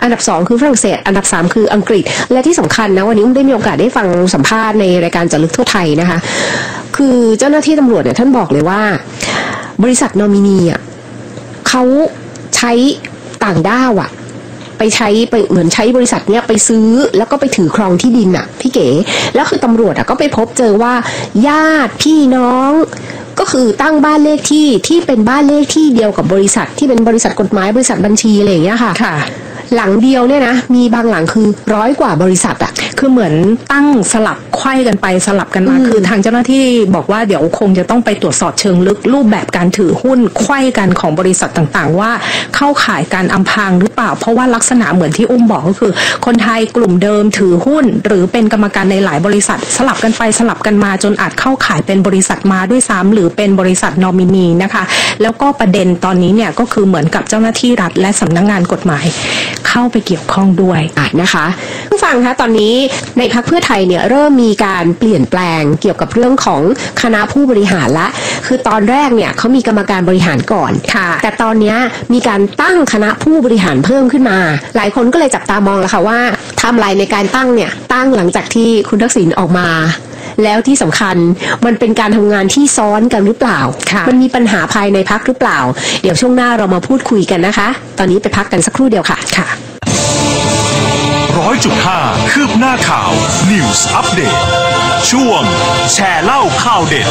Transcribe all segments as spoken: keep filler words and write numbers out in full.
อันดับสองคือฝรั่งเศสอันดับสามคืออังกฤษและที่สำคัญนะวันนี้อุ้มได้มีโอกาสได้ฟังสัมภาษณ์ในรายการเจาะลึกทั่วไทยนะคะคือเจ้าหน้าที่ตำรวจเนี่ยท่านบอกเลยว่าบริษัทนอมินีอ่ะเขาใช้ต่างด้าวอ่ะไปใช้ไปเหมือนใช้บริษัทเนี้ยไปซื้อแล้วก็ไปถือครองที่ดินอ่ะพี่เก๋แล้วคือตำรวจอ่ะก็ไปพบเจอว่าญาติพี่น้องก็คือตั้งบ้านเลขที่ที่เป็นบ้านเลขที่เดียวกับบริษัทที่เป็นบริษัทกฎหมายบริษัทบัญชีอะไรอย่างเงี้ยค่ะค่ะหลังเดียวเนี่ยนะมีบางหลังคือร้อยกว่าบริษัทอะคือเหมือนตั้งสลับไขว้กันไปสลับกันมาคือทางเจ้าหน้าที่บอกว่าเดี๋ยวคงจะต้องไปตรวจสอบเชิงลึกรูปแบบการถือหุ้นไขว้กันของบริษัทต่างๆว่าเข้าข่ายการอำพรางหรือเปล่าเพราะว่าลักษณะเหมือนที่อุ้มบอกก็คือคนไทยกลุ่มเดิมถือหุ้นหรือเป็นกรรมการในหลายบริษัทสลับกันไปสลับกันมาจนอาจเข้าข่ายเป็นบริษัทมาด้วยซ้ำหรือเป็นบริษัทนอมินีนะคะแล้วก็ประเด็นตอนนี้เนี่ยก็คือเหมือนกับเจ้าหน้าที่รัฐและสำนักงานกฎหมายเข้าไปเกี่ยวข้องด้วยอ่ะนะคะผู้ฟังคะตอนนี้ในพรรคเพื่อไทยเนี่ยเริ่มมีการเปลี่ยนแปลงเกี่ยวกับเรื่องของคณะผู้บริหารละคือตอนแรกเนี่ยเขามีกรรมการบริหารก่อนค่ะแต่ตอนนี้มีการตั้งคณะผู้บริหารเพิ่มขึ้นมาหลายคนก็เลยจับตามองแล้วค่ะว่าไทม์ไลน์ในการตั้งเนี่ยตั้งหลังจากที่คุณทักษิณออกมาแล้วที่สำคัญมันเป็นการทำงานที่ซ้อนกันหรือเปล่ามันมีปัญหาภายในพรรคหรือเปล่าเดี๋ยวช่วงหน้าเรามาพูดคุยกันนะคะตอนนี้ไปพักกันสักครู่เดียวค่ะค่ะร้อยจุดห้าคืบหน้าข่าว News Update ช่วงแชร์เล่าข่าวเด็ด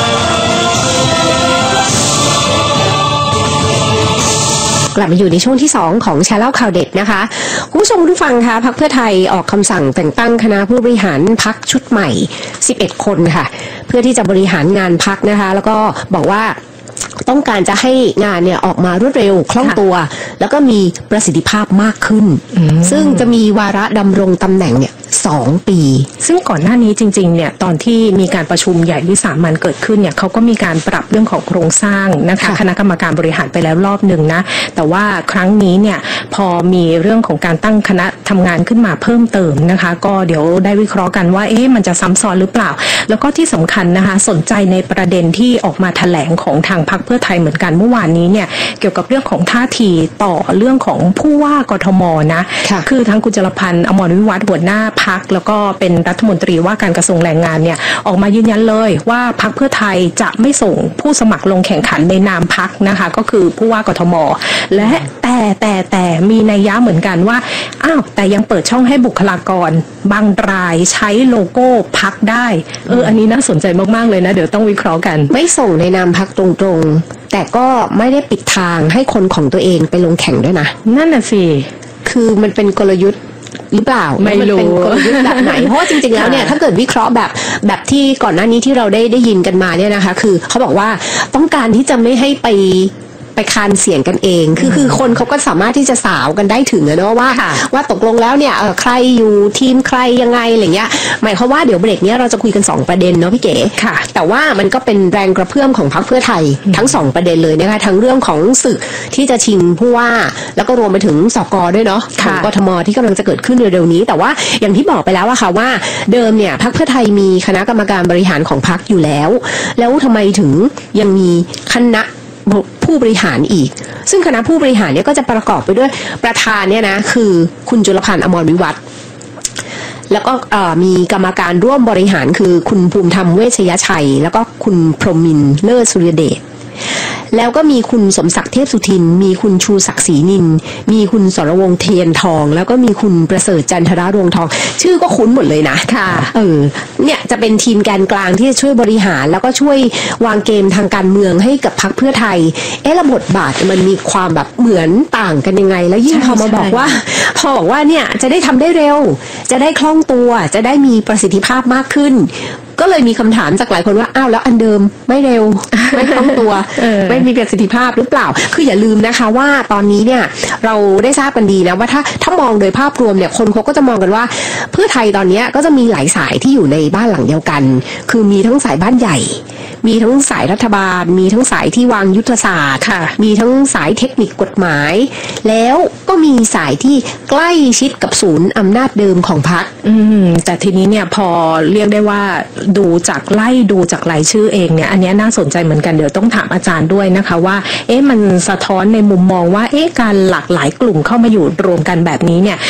กลับมาอยู่ในช่วงที่สองของแชร์เล่าข่าวเด็ดนะคะคุณผู้ชมผู้ฟังคะพรรคเพื่อไทยออกคำสั่งแต่งตั้งคณะผู้บริหารพรรคชุดใหม่สิบเอ็ดคนค่ะเพื่อที่จะบริหารงานพรรคนะคะแล้วก็บอกว่าต้องการจะให้งานเนี่ยออกมารวดเร็วคล่องตัวแล้วก็มีประสิทธิภาพมากขึ้นซึ่งจะมีวาระดำรงตำแหน่งเนี่ยสองปีซึ่งก่อนหน้านี้จริงๆเนี่ยตอนที่มีการประชุมใหญ่วิสามัญเกิดขึ้นเนี่ยเขาก็มีการปรับเรื่องของโครงสร้างนะคะคณะกรรมการบริหารไปแล้วรอบหนึ่งนะแต่ว่าครั้งนี้เนี่ยพอมีเรื่องของการตั้งคณะทำงานขึ้นมาเพิ่มเติมนะคะก็เดี๋ยวได้วิเคราะห์กันว่าเอ๊ะมันจะซ้ำซ้อนหรือเปล่าแล้วก็ที่สำคัญนะคะสนใจในประเด็นที่ออกมาแถลงของทางพรรคเพื่อไทยเหมือนกันเมื่อวานนี้เนี่ยเกี่ยวกับเรื่องของท่าทีต่อเรื่องของผู้ว่ากทมนะคือทางคุณจรพันธ์อมรวิวัฒน์หัวหน้าพรรคแล้วก็เป็นรัฐมนตรีว่าการกระทรวงแรงงานเนี่ยออกมายืนยันเลยว่าพรรคเพื่อไทยจะไม่ส่งผู้สมัครลงแข่งขันในนามพรรคนะคะก็คือผู้ว่ากทมและแต่แต่แต่มีนัยยะเหมือนกันว่าอ้าวแต่ยังเปิดช่องให้บุคลากรบางรายใช้โลโก้พรรคได้เอออันนี้น่าสนใจมากๆเลยนะเดี๋ยวต้องวิเคราะห์กันไม่ส่งในนามพรรคตรงๆแต่ก็ไม่ได้ปิดทางให้คนของตัวเองไปลงแข่งด้วยนะนั่นน่ะสิคือมันเป็นกลยุทธ์หรือเปล่าไม่รู้เป็นกลยุทธ์แบบไหนเพราะว่าจริงๆแล้วเนี่ยถ้าเกิดวิเคราะห์แบบแบบที่ก่อนหน้านี้ที่เราได้ได้ยินกันมาเนี่ยนะคะคือเขาบอกว่าต้องการที่จะไม่ให้ไปไปคานเสียงกันเองคือคือคนเขาก็สามารถที่จะสาวกันได้ถึงนะเนาะว่าว่าตกลงแล้วเนี่ยใครอยู่ทีมใครยังไงอะไรเงี้ยหมายความว่าเดี๋ยวเบรกนี้เราจะคุยกันสองประเด็นเนาะพี่เก๋ค่ะแต่ว่ามันก็เป็นแรงกระเพื่อมของพรรคเพื่อไทยทั้งสองประเด็นเลยนะคะทั้งเรื่องของศึกที่จะชิงผู้ว่าแล้วก็รวมไปถึงสกด้วยเนาะของกทมที่กำลังจะเกิดขึ้นเร็วๆนี้แต่ว่าอย่างที่บอกไปแล้วอะค่ะว่าเดิมเนี่ยพรรคเพื่อไทยมีคณะกรรมการบริหารของพรรคอยู่แล้วแล้วทำไมถึงยังมีคณะผู้บริหารอีกซึ่งคณะผู้บริหารเนี่ยก็จะประกอบไปด้วยประธานเนี่ยนะคือคุณจุลพันธ์อมรวิวัฒน์แล้วก็มีกรรมการร่วมบริหารคือคุณภูมิธรรมเวชยชัยแล้วก็คุณพรหมินทร์เลิศสุริยเดชแล้วก็มีคุณสมศักดิ์เทพสุทินมีคุณชูศักดิ์ศรีนินมีคุณสรวงศ์เทียนทองแล้วก็มีคุณประเสริฐจันทราดวงทองชื่อก็คุ้นหมดเลยนะค่ะเออเนี่ยจะเป็นทีมแกนกลางที่จะช่วยบริหารแล้วก็ช่วยวางเกมทางการเมืองให้กับพรรคเพื่อไทยเอ๊ะระบทบาทมันมีความแบบเหมือนต่างกันยังไงแล้วยิ่งพอมาบอกว่าพอบอกว่าเนี่ยจะได้ทำได้เร็วจะได้คล่องตัวจะได้มีประสิทธิภาพมากขึ้นก็เลยมีคำถามจากหลายคนว่าอ้าวแล้วอันเดิมไม่เร็วไม่คล่องตัว ไม่มีประสิทธิภาพหรือเปล่าคืออย่าลืมนะคะว่าตอนนี้เนี่ยเราได้ทราบกันดีนะว่าถ้าถ้ามองโดยภาพรวมเนี่ยคนเขาก็จะมองกันว่าเพื่อไทยตอนนี้ก็จะมีหลายสายที่อยู่ในบ้านหลังเดียวกันคือมีทั้งสายบ้านใหญ่มีทั้งสายรัฐบาลมีทั้งสายที่วางยุทธศาสตร์มีทั้งสายเทคนิคกฎหมายแล้วก็มีสายที่ใกล้ชิดกับศูนย์อำนาจเดิมของพรรคอืมแต่ทีนี้เนี่ยพอเรียกได้ว่าดูจากไล่ดูจากรายชื่อเองเนี่ยอันนี้น่าสนใจเหมือนกันเดี๋ยวต้องถามอาจารย์ด้วยนะคะว่าเอ๊ะมันสะท้อนในมุมมองว่าเอ๊ะการหลากหลายกลุ่มเข้ามาอยู่รวมกันแบบนี้เนี่ย